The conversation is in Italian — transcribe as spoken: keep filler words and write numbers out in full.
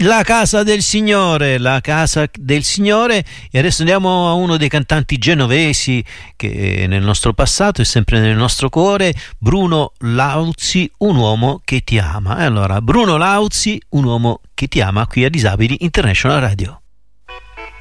La casa del Signore, la casa del Signore. E adesso andiamo a uno dei cantanti genovesi che nel nostro passato è sempre nel nostro cuore, Bruno Lauzi, Un uomo che ti ama. E allora, Bruno Lauzi, Un uomo che ti ama, qui a Disabili International Radio.